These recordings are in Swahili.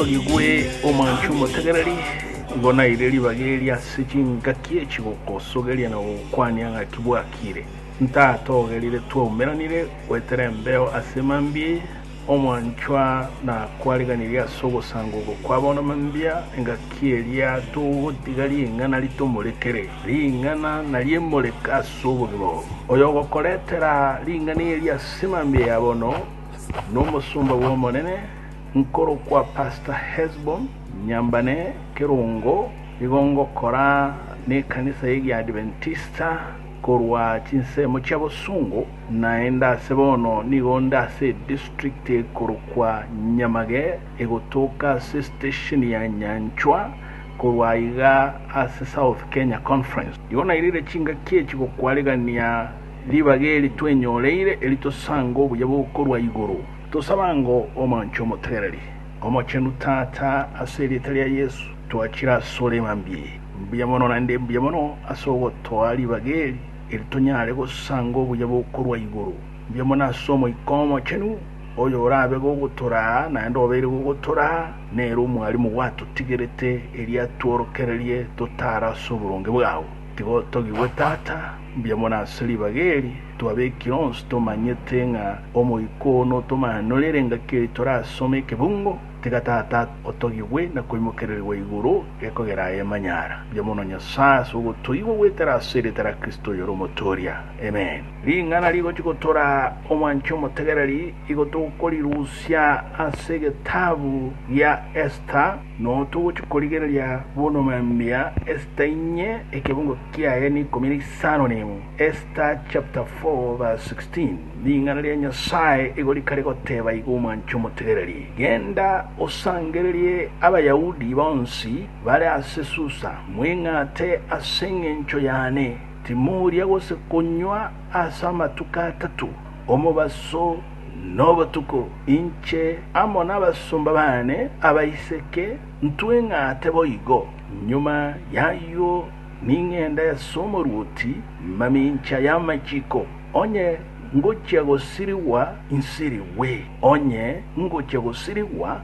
otogigwe omanchu motegereri ngona ireli bageria sichinga kiechi gokosogeria na kwani anga kibwakire ntatogerire tuomeranire weterembeo asemambie omwanchwa na kwaliganiria sogo sangogo kwabona mambia nga kielia to digali ngana litomolekere lingana na liemoleka sogo gbo oyo gokoletera lingani elia semambie yabono no musumba wo monene nkoro kwa Pastor Hesbon nyambane kirungo igongo kora ne kanisa ya Adventista korwa chinsemo chabo sungu naenda sebono nigonda se district korwa Nyamage egotoka se station ya Nyanchwa korwa iga as South Kenya Conference yona irire chinga kiechi kokwalegania libageli twenyoleire elitosango buyabo korwa igoro tosabango omancho motereri omachenu tata aseri talia Yesu tuachira sole mambie mbiyamono nande mbiyamono asogo toali bageli elitonyale go sango buyabo korwa igoro mbiyamona somo ikomo chenu oyo orabe go gutora na ndo obere go gutora nero mwalimu watu tigerete elia tworokererie totara soburonge bwawo tigo togiwe tata mbiyamona aseri bageli tuabekirons tomanyete nga omoikono tomanolerenga kiritora some kebungo tigatata otogiwe na kuimokererwa iguru ekogera emanyara byamono nyasaso gutuiwo wetera sere tera Kristo yoro motoria amen lingana ligo chikotora omwancho motegereri igotokolirusia asege tabu ya Esther no tuwo chikoligereria bono mambia Esther inye ekebungo kia ni kominisano nemu Esther chapter 4 verse 16 lingana lya nyasaye igolikarego teba igomwancho motegereri genda osangererie abayahudi bonsi bale asesusa mwengate asengencho yane timuria gose konywa asama tukatatu omubaso nobatuko inche amona basumba bane abaiseke ntwengate boigo nyuma yayo ningenda ya somo ruti mamincha ya machiko onye ngocha gosiriwa insiriwe onye ngocha gosiriwa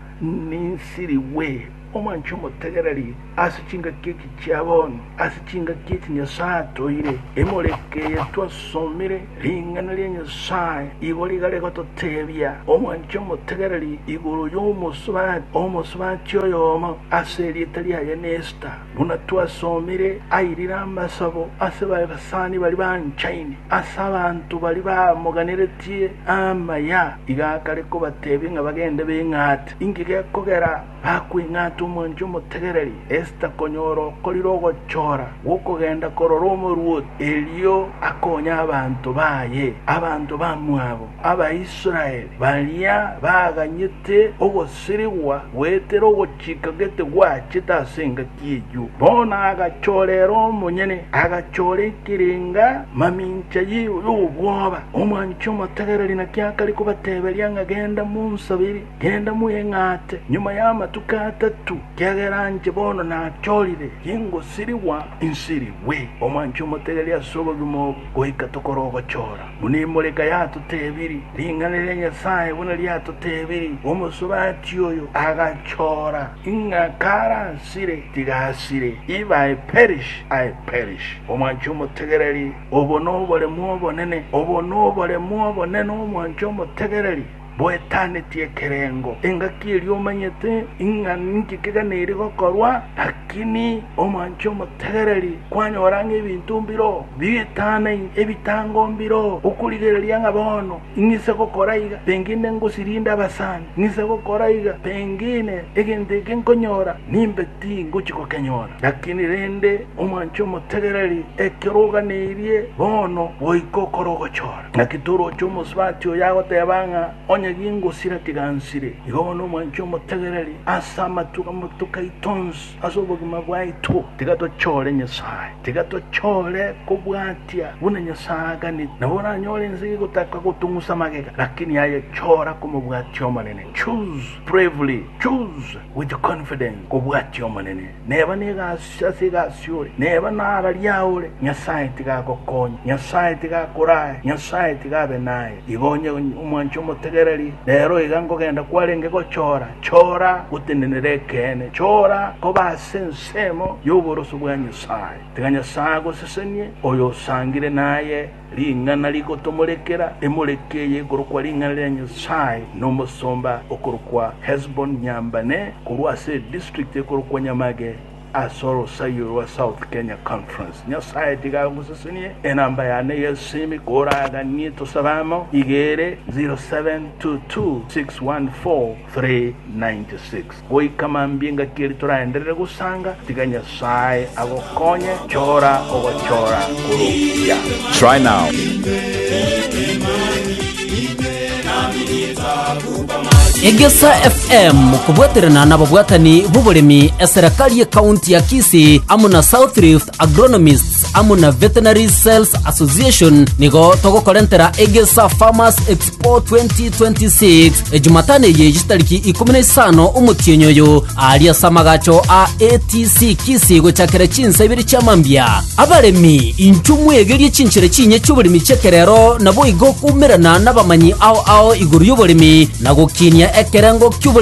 ninsiriwe omwancho motegereri asichinga kiki chabon asichinga kiki nyasato ile emoleke twasomire lingana lya nyasaye igoligale gototebya omwancho motegereri iguru yomusubati omusubati yoyomo aseri italia ya Nesta buna twasomire ayirira amasabo aseba basani bali banchaine asabantu bali bamuganeretie amaya igakale ko batebye nga bagende bengate ingige kogera bakwingata omwancho motegereri Esther konyoro kolirogo chora wokogenda kororomo ruot elio akonya abantu baye abantu bamwabo aba Israel balia baganyete ogosiriwa wetero gochika gete gwachita senga kiju bona agachorero munyene agachore kiringa mamincha y'ubwoba omwancho motegereri na kyakali kubatebelya ngagenda munsabiri genda muyengate nyuma y'amatukatatu kyageranje bono na cholire yengo siriwa insiriwe omwancho motegereri asobogumo goika tokorogo chora munimoleka yato tebiri linganele nyasaye buna lyato tebiri omusubati oyo agachora ingakara sire tigasire if I perish omwancho motegereri obonobole muobonene omwancho motegereri boetane tiekerengo engakiri omanyete inganikikeganire gokorwa lakini omwancho motegereri kwanyora ebintu mbiro bietane ebitango mbiro okuligereria ngabono ingise gokoraiga pengine ngosirinda basani ngise gokoraiga pengine egende nkonyora nimbeti nguchiko kenyora lakini rende omwancho motegereri ekiroganirie bono boikokorogo chora nakituro chomo sbatio yago tebanga gingo sira tigansire igono mwancho motegereri asama tuka itons asobo obugima bwaitu tigatochole Nyasaye tigatochole kubwatia buna Nyasaye gani nabona nyole nzigi kutaka kutungusa magega lakini yaye chora kumubwatio manene. Choose bravely, choose with confidence kubwatio manene. Neba sigasiure neba nara lyaule Nyasaye tigakokonya Nyasaye tigakoraye Nyasaye tigabe naye ibonye umwancho mutegereri lero igango genda kwalenge ko chora utenenere kene chora ko basensemo y'uboroso bwa Nyasaye tiganya gusesenie oyo sangire naye lingana liko tomolekera emolekeye gorokwa lingana lya Nyasaye no musomba okorokwa Hesbon Nyambane kurwase district ekorokwa Nyamage Asoro Sayurwa South Kenya Conference. Nyasaye tiga gusesenie enamba yane yesimi koraga nito sabamo igere 0722614396 goi kama mbinga kiri turaendelea gusanga tiga Nyasaye agokonye chora ogochora kurupya. Try now. Egesa FM kubwaterana n'ababwatani b'uburemi eserakali ya county ya Kisii amuna South Rift Agronomists amuna Veterinary Sales Association nigo togokorentera Egesa Farmers Expo 2026 ejumatane ye jitariki 15 umutienyoyo alia samagacho a ATC Kisii gochakera chinsa ibiri chamambia abaremi inchumu egerie chinchire chinye cy'uburemi cekerero nabo igo kumerana n'abamanyi ao iguru y'uburemi nago kinya ekerengo